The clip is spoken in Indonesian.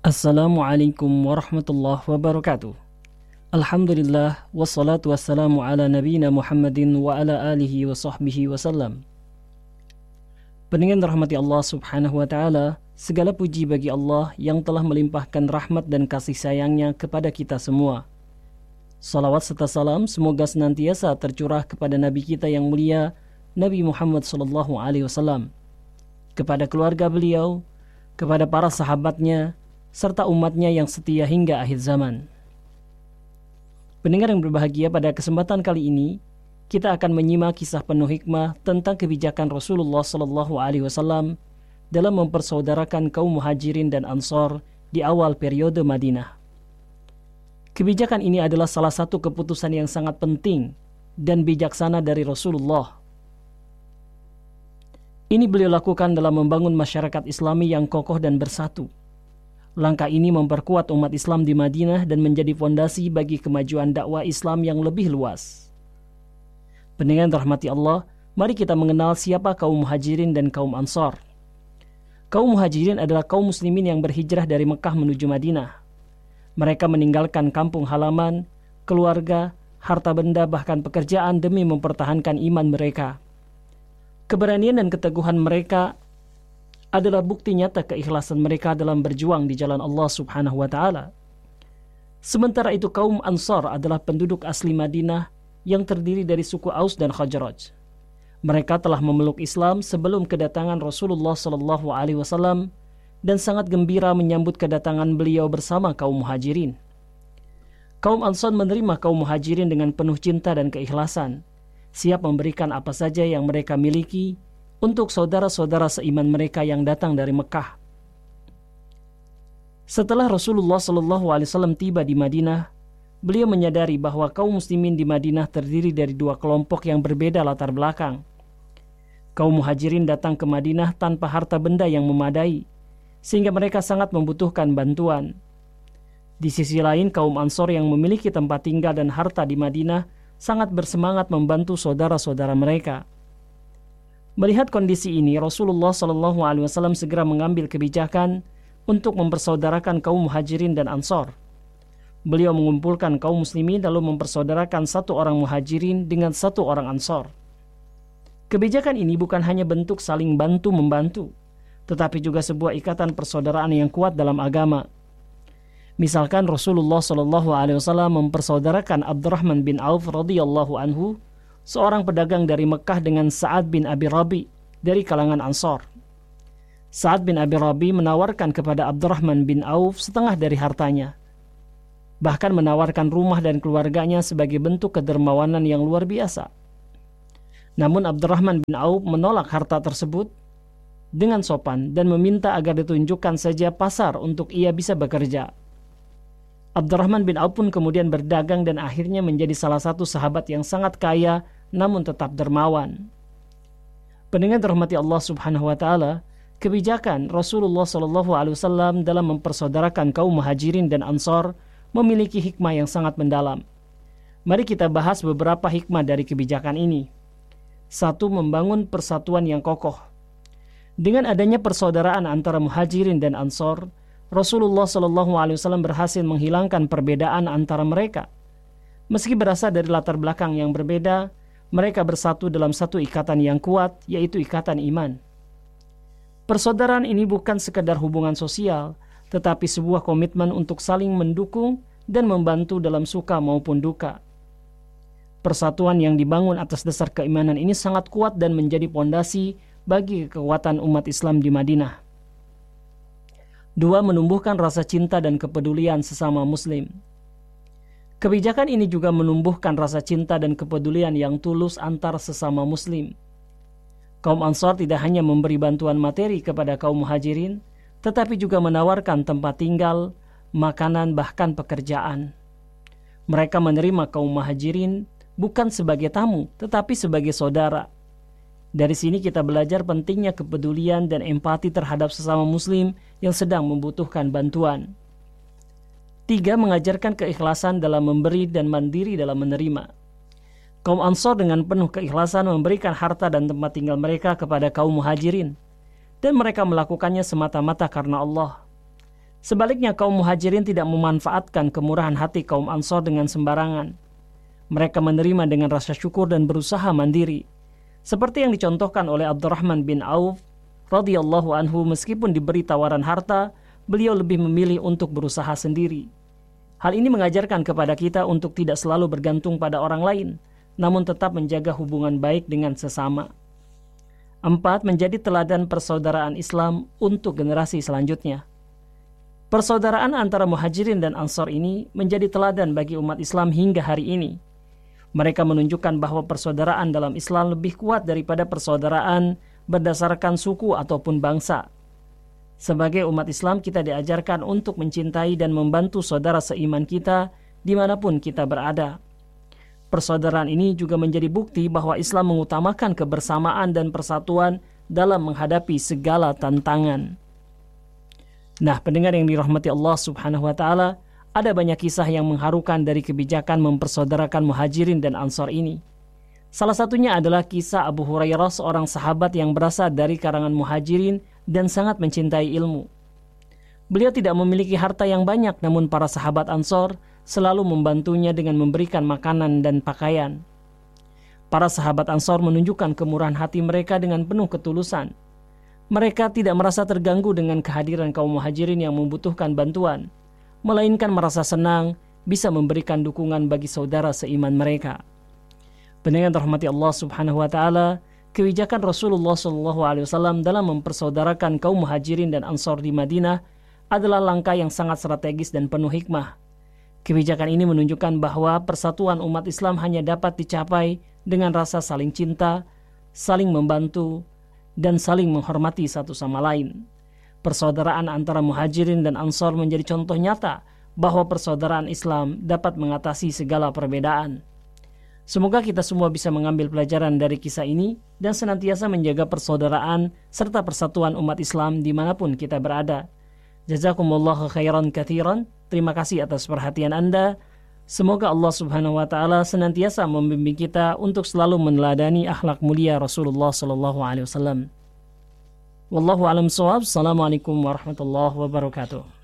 Assalamualaikum warahmatullahi wabarakatuh. Alhamdulillah wassalatu wassalamu ala nabiyina Muhammadin wa ala alihi wa sahbihi wasallam. Pendengar rahmati Allah subhanahu wa ta'ala, segala puji bagi Allah yang telah melimpahkan rahmat dan kasih sayangnya kepada kita semua. Salawat serta salam semoga senantiasa tercurah kepada Nabi kita yang mulia, Nabi Muhammad SAW, kepada keluarga beliau, kepada para sahabatnya, serta umatnya yang setia hingga akhir zaman. Pendengar yang berbahagia, pada kesempatan kali ini kita akan menyimak kisah penuh hikmah tentang kebijakan Rasulullah SAW dalam mempersaudarakan kaum muhajirin dan ansor di awal periode Madinah. Kebijakan ini adalah salah satu keputusan yang sangat penting dan bijaksana dari Rasulullah. Ini beliau lakukan dalam membangun masyarakat Islami yang kokoh dan bersatu. Langkah ini memperkuat umat Islam di Madinah dan menjadi fondasi bagi kemajuan dakwah Islam yang lebih luas. Pendengar rahmati Allah, mari kita mengenal siapa kaum muhajirin dan kaum ansor. Kaum muhajirin adalah kaum muslimin yang berhijrah dari Mekah menuju Madinah. Mereka meninggalkan kampung halaman, keluarga, harta benda, bahkan pekerjaan demi mempertahankan iman mereka. Keberanian dan keteguhan mereka adalah bukti nyata keikhlasan mereka dalam berjuang di jalan Allah subhanahu wa ta'ala. Sementara itu kaum Ansar adalah penduduk asli Madinah yang terdiri dari suku Aus dan Khazraj. Mereka telah memeluk Islam sebelum kedatangan Rasulullah SAW dan sangat gembira menyambut kedatangan beliau bersama kaum muhajirin. Kaum Ansar menerima kaum muhajirin dengan penuh cinta dan keikhlasan, siap memberikan apa saja yang mereka miliki untuk saudara-saudara seiman mereka yang datang dari Mekah. Setelah Rasulullah SAW tiba di Madinah, beliau menyadari bahwa kaum muslimin di Madinah terdiri dari dua kelompok yang berbeda latar belakang. Kaum muhajirin datang ke Madinah tanpa harta benda yang memadai, sehingga mereka sangat membutuhkan bantuan. Di sisi lain, kaum Ansor yang memiliki tempat tinggal dan harta di Madinah sangat bersemangat membantu saudara-saudara mereka. Melihat kondisi ini, Rasulullah SAW segera mengambil kebijakan untuk mempersaudarakan kaum muhajirin dan ansor. Beliau mengumpulkan kaum muslimin lalu mempersaudarakan satu orang muhajirin dengan satu orang ansor. Kebijakan ini bukan hanya bentuk saling bantu-membantu, tetapi juga sebuah ikatan persaudaraan yang kuat dalam agama. Misalkan Rasulullah SAW mempersaudarakan Abdurrahman bin Auf radhiyallahu anhu, seorang pedagang dari Mekah, dengan Sa'ad bin Abi Rabi dari kalangan Ansor. Sa'ad bin Abi Rabi menawarkan kepada Abdurrahman bin Auf setengah dari hartanya, bahkan menawarkan rumah dan keluarganya sebagai bentuk kedermawanan yang luar biasa. Namun Abdurrahman bin Auf menolak harta tersebut dengan sopan dan meminta agar ditunjukkan saja pasar untuk ia bisa bekerja. Abdurrahman bin Auf pun kemudian berdagang dan akhirnya menjadi salah satu sahabat yang sangat kaya namun tetap dermawan. Pendengar dirahmati Allah subhanahu wa ta'ala, kebijakan Rasulullah SAW dalam mempersaudarakan kaum muhajirin dan ansor memiliki hikmah yang sangat mendalam. Mari kita bahas beberapa hikmah dari kebijakan ini. 1. Membangun persatuan yang kokoh. Dengan adanya persaudaraan antara muhajirin dan ansor, Rasulullah SAW berhasil menghilangkan perbedaan antara mereka. Meski berasal dari latar belakang yang berbeda, mereka bersatu dalam satu ikatan yang kuat, yaitu ikatan iman. Persaudaraan ini bukan sekadar hubungan sosial, tetapi sebuah komitmen untuk saling mendukung dan membantu dalam suka maupun duka. Persatuan yang dibangun atas dasar keimanan ini sangat kuat dan menjadi pondasi bagi kekuatan umat Islam di Madinah. 2. Menumbuhkan rasa cinta dan kepedulian sesama muslim. Kebijakan ini juga menumbuhkan rasa cinta dan kepedulian yang tulus antar sesama muslim. Kaum Ansar tidak hanya memberi bantuan materi kepada kaum muhajirin, tetapi juga menawarkan tempat tinggal, makanan, bahkan pekerjaan. Mereka menerima kaum muhajirin bukan sebagai tamu, tetapi sebagai saudara. Dari sini kita belajar pentingnya kepedulian dan empati terhadap sesama muslim yang sedang membutuhkan bantuan. 3. Mengajarkan keikhlasan dalam memberi dan mandiri dalam menerima. Kaum Ansar dengan penuh keikhlasan memberikan harta dan tempat tinggal mereka kepada kaum muhajirin, dan mereka melakukannya semata-mata karena Allah. Sebaliknya kaum Muhajirin tidak memanfaatkan kemurahan hati kaum Ansor dengan sembarangan. Mereka menerima dengan rasa syukur dan berusaha mandiri. Seperti yang dicontohkan oleh Abdurrahman bin Auf radhiyallahu anhu, meskipun diberi tawaran harta, beliau lebih memilih untuk berusaha sendiri. Hal ini mengajarkan kepada kita untuk tidak selalu bergantung pada orang lain, namun tetap menjaga hubungan baik dengan sesama. 4. Menjadi teladan persaudaraan Islam untuk generasi selanjutnya. Persaudaraan antara Muhajirin dan Ansor ini menjadi teladan bagi umat Islam hingga hari ini. Mereka menunjukkan bahwa persaudaraan dalam Islam lebih kuat daripada persaudaraan berdasarkan suku ataupun bangsa. Sebagai umat Islam, kita diajarkan untuk mencintai dan membantu saudara seiman kita dimanapun kita berada. Persaudaraan ini juga menjadi bukti bahwa Islam mengutamakan kebersamaan dan persatuan dalam menghadapi segala tantangan. Nah, pendengar yang dirahmati Allah Subhanahu wa Ta'ala, ada banyak kisah yang mengharukan dari kebijakan mempersaudarakan Muhajirin dan Ansor ini. Salah satunya adalah kisah Abu Hurairah, seorang sahabat yang berasal dari karangan Muhajirin dan sangat mencintai ilmu. Beliau tidak memiliki harta yang banyak, namun para sahabat Ansor selalu membantunya dengan memberikan makanan dan pakaian. Para sahabat Ansor menunjukkan kemurahan hati mereka dengan penuh ketulusan. Mereka tidak merasa terganggu dengan kehadiran kaum Muhajirin yang membutuhkan bantuan, melainkan merasa senang bisa memberikan dukungan bagi saudara seiman mereka. Pendengar rahmati Allah Subhanahu wa Ta'ala, kebijakan Rasulullah SAW dalam mempersaudarakan kaum Muhajirin dan Ansor di Madinah adalah langkah yang sangat strategis dan penuh hikmah. Kebijakan ini menunjukkan bahwa persatuan umat Islam hanya dapat dicapai dengan rasa saling cinta, saling membantu, dan saling menghormati satu sama lain. Persaudaraan antara Muhajirin dan Ansor menjadi contoh nyata bahwa persaudaraan Islam dapat mengatasi segala perbedaan. Semoga kita semua bisa mengambil pelajaran dari kisah ini dan senantiasa menjaga persaudaraan serta persatuan umat Islam dimanapun kita berada. Jazakumullahu khairan katsiran. Terima kasih atas perhatian Anda. Semoga Allah Subhanahu wa Ta'ala senantiasa membimbing kita untuk selalu meneladani akhlak mulia Rasulullah sallallahu alaihi wasallam. Wallahu a'lam shawab. Assalamualaikum warahmatullahi wabarakatuh.